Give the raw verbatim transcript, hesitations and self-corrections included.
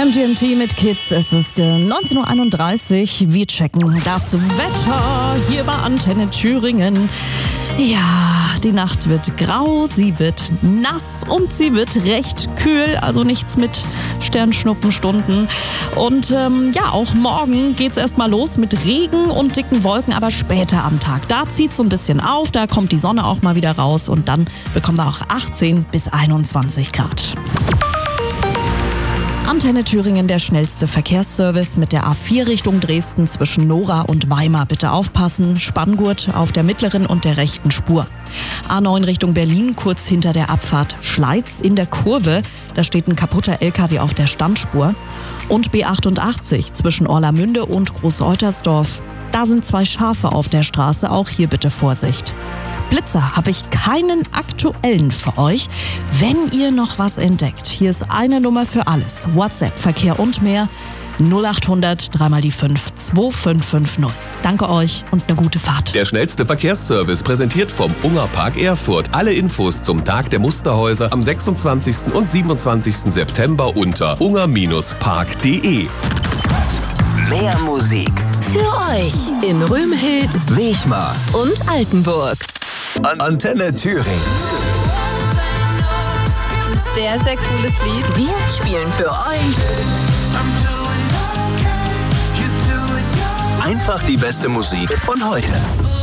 M G M T mit Kids. Es ist äh, neunzehn Uhr einunddreißig. Wir checken das Wetter hier bei Antenne Thüringen. Ja, die Nacht wird grau, sie wird nass und sie wird recht kühl. Also nichts mit Sternschnuppenstunden. Und ähm, ja, auch morgen geht's erstmal los mit Regen und dicken Wolken, aber später am Tag. Da zieht's so ein bisschen auf, da kommt die Sonne auch mal wieder raus und dann bekommen wir auch achtzehn bis einundzwanzig Grad. Antenne Thüringen, der schnellste Verkehrsservice mit der A vier Richtung Dresden zwischen Nora und Weimar. Bitte aufpassen, Spanngurt auf der mittleren und der rechten Spur. A neun Richtung Berlin, kurz hinter der Abfahrt Schleiz in der Kurve. Da steht ein kaputter L K W auf der Standspur. Und B achtundachtzig zwischen Orlamünde und Großeutersdorf. Da sind zwei Schafe auf der Straße, auch hier bitte Vorsicht. Blitzer habe ich keinen aktuellen für euch. Wenn ihr noch was entdeckt, hier ist eine Nummer für alles. WhatsApp, Verkehr und mehr. null acht hundert, dreimal die fünf, zwei fünf fünf null. Danke euch und eine gute Fahrt. Der schnellste Verkehrsservice präsentiert vom Ungerpark Erfurt. Alle Infos zum Tag der Musterhäuser am sechsundzwanzigsten und siebenundzwanzigsten September unter unger Park punkt de. Mehr Musik für euch in Rühmhild, Wechmar und Altenburg. An Antenne Thüringen. Sehr, sehr cooles Lied. Wir spielen für euch Einfach die beste Musik von heute.